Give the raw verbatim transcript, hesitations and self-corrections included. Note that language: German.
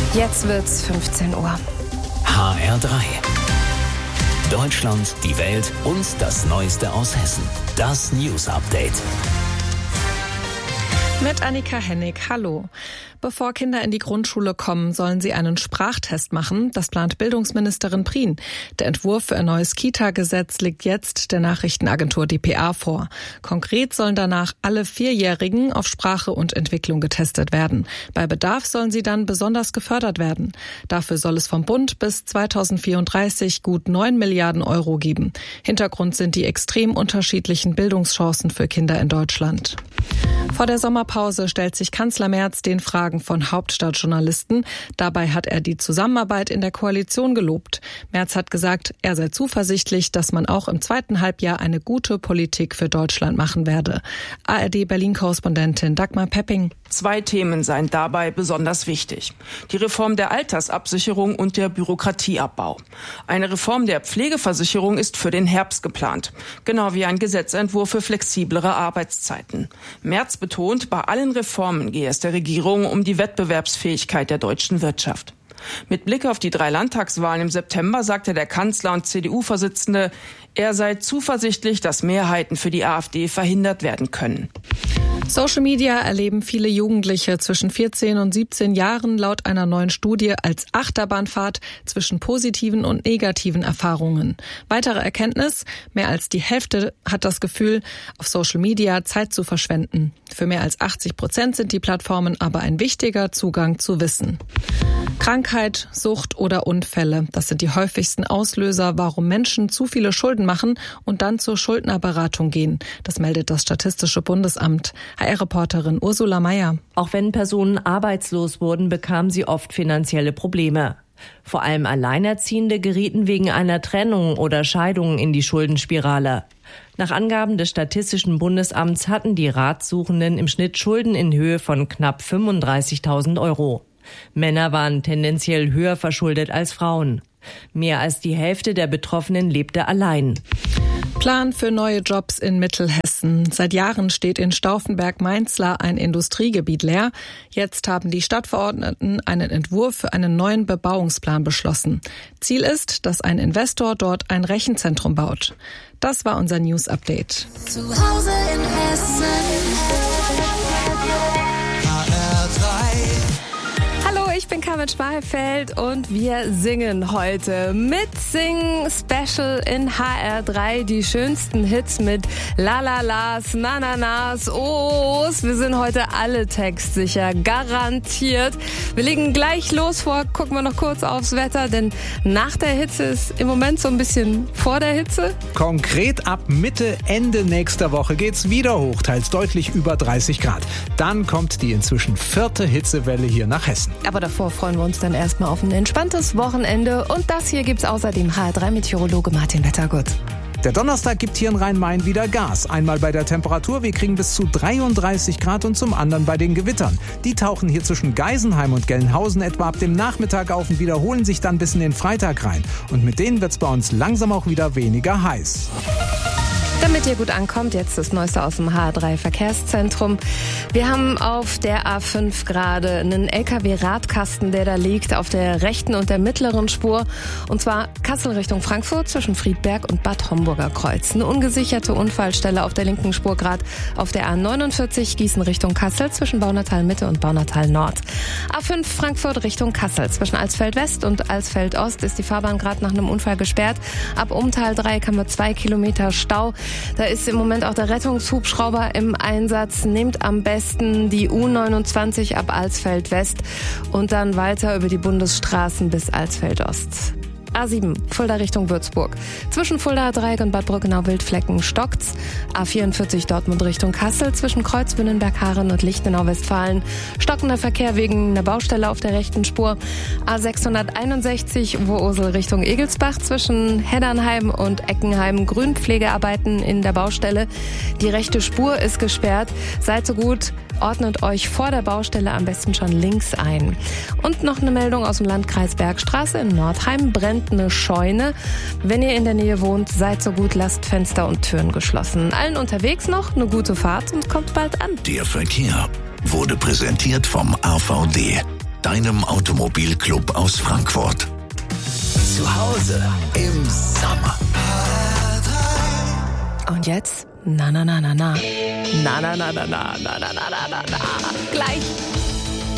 Jetzt wird's fünfzehn Uhr. H R drei. Deutschland, die Welt und das Neueste aus Hessen. Das News Update. Mit Annika Hennig. Hallo. Bevor Kinder in die Grundschule kommen, sollen sie einen Sprachtest machen. Das plant Bildungsministerin Prien. Der Entwurf für ein neues Kita-Gesetz liegt jetzt der Nachrichtenagentur D P A vor. Konkret sollen danach alle Vierjährigen auf Sprache und Entwicklung getestet werden. Bei Bedarf sollen sie dann besonders gefördert werden. Dafür soll es vom Bund bis zweitausendvierunddreißig gut neun Milliarden Euro geben. Hintergrund sind die extrem unterschiedlichen Bildungschancen für Kinder in Deutschland. Vor der Sommerpause stellt sich Kanzler Merz den Fragen von Hauptstadtjournalisten. Dabei hat er die Zusammenarbeit in der Koalition gelobt. Merz hat gesagt, er sei zuversichtlich, dass man auch im zweiten Halbjahr eine gute Politik für Deutschland machen werde. A R D-Berlin-Korrespondentin Dagmar Pepping. Zwei Themen seien dabei besonders wichtig. Die Reform der Altersabsicherung und der Bürokratieabbau. Eine Reform der Pflegeversicherung ist für den Herbst geplant. Genau wie ein Gesetzentwurf für flexiblere Arbeitszeiten. Merz betont, bei allen Reformen gehe es der Regierung um die Wettbewerbsfähigkeit der deutschen Wirtschaft. Mit Blick auf die drei Landtagswahlen im September sagte der Kanzler und C D U-Vorsitzende, er sei zuversichtlich, dass Mehrheiten für die AfD verhindert werden können. Social Media erleben viele Jugendliche zwischen vierzehn und siebzehn Jahren laut einer neuen Studie als Achterbahnfahrt zwischen positiven und negativen Erfahrungen. Weitere Erkenntnis: Mehr als die Hälfte hat das Gefühl, auf Social Media Zeit zu verschwenden. Für mehr als achtzig Prozent sind die Plattformen aber ein wichtiger Zugang zu Wissen. Krankheit, Sucht oder Unfälle, das sind die häufigsten Auslöser, warum Menschen zu viele Schulden machen und dann zur Schuldnerberatung gehen. Das meldet das Statistische Bundesamt. H R-Reporterin Ursula Meier. Auch wenn Personen arbeitslos wurden, bekamen sie oft finanzielle Probleme. Vor allem Alleinerziehende gerieten wegen einer Trennung oder Scheidung in die Schuldenspirale. Nach Angaben des Statistischen Bundesamts hatten die Ratsuchenden im Schnitt Schulden in Höhe von knapp fünfunddreißigtausend Euro. Männer waren tendenziell höher verschuldet als Frauen. Mehr als die Hälfte der Betroffenen lebte allein. Plan für neue Jobs in Mittelhessen. Seit Jahren steht in Stauffenberg-Mainzlar ein Industriegebiet leer. Jetzt haben die Stadtverordneten einen Entwurf für einen neuen Bebauungsplan beschlossen. Ziel ist, dass ein Investor dort ein Rechenzentrum baut. Das war unser News-Update. Zu Hause in Hessen. H R drei. Hallo, ich bin Carmen Schmalfeld und wir singen heute mit Sing Special in H R drei. Die schönsten Hits mit La La Las, Na Na Nas, Ohs. Wir sind heute alle textsicher, garantiert. Wir legen gleich los. Vor gucken wir noch kurz aufs Wetter, denn nach der Hitze ist im Moment so ein bisschen vor der Hitze. Konkret ab Mitte, Ende nächster Woche geht's wieder hoch, teils deutlich über dreißig Grad. Dann kommt die inzwischen vierte Hitzewelle hier nach Hessen. Aber davor freuen wir uns dann erstmal auf ein entspanntes Wochenende. Und das hier gibt's außerdem H R drei Meteorologe Martin Wettergut. Der Donnerstag gibt hier in Rhein-Main wieder Gas. Einmal bei der Temperatur, wir kriegen bis zu dreiunddreißig Grad und zum anderen bei den Gewittern. Die tauchen hier zwischen Geisenheim und Gelnhausen etwa ab dem Nachmittag auf und wiederholen sich dann bis in den Freitag rein. Und mit denen wird's bei uns langsam auch wieder weniger heiß. Damit ihr gut ankommt, jetzt das Neueste aus dem H R drei Verkehrszentrum. Wir haben auf der A fünf gerade einen L K W-Radkasten, der da liegt auf der rechten und der mittleren Spur. Und zwar Kassel Richtung Frankfurt zwischen Friedberg und Bad Homburger Kreuz. Eine ungesicherte Unfallstelle auf der linken Spur gerade auf der A neunundvierzig Gießen Richtung Kassel zwischen Baunatal Mitte und Baunatal Nord. A fünf Frankfurt Richtung Kassel zwischen Alsfeld West und Alsfeld Ost ist die Fahrbahn gerade nach einem Unfall gesperrt. Ab Umtal Dreieck haben wir zwei Kilometer Stau. Da ist im Moment auch der Rettungshubschrauber im Einsatz. Nehmt am besten die U neunundzwanzig ab Alsfeld West und dann weiter über die Bundesstraßen bis Alsfeld Ost. A sieben, Fulda Richtung Würzburg. Zwischen Fulda Dreieck und Bad Brückenau-Wildflecken stockt's. A vierundvierzig Dortmund Richtung Kassel zwischen Kreuzbünnenberg-Haaren und Lichtenau-Westfalen. Stockender Verkehr wegen einer Baustelle auf der rechten Spur. A sechshunderteinundsechzig Vohusel Richtung Egelsbach zwischen Heddernheim und Eckenheim. Grünpflegearbeiten in der Baustelle. Die rechte Spur ist gesperrt. Seid so gut, ordnet euch vor der Baustelle am besten schon links ein. Und noch eine Meldung aus dem Landkreis Bergstraße in Nordheim. Brennt eine Scheune. Wenn ihr in der Nähe wohnt, seid so gut, lasst Fenster und Türen geschlossen. Allen unterwegs noch eine gute Fahrt und kommt bald an. Der Verkehr wurde präsentiert vom A V D. deinem Automobilclub aus Frankfurt. Zu Hause im Sommer. Und jetzt? Na, na, na, na, na. Na, na, na, na, na, na, na, na, na, na. Gleich.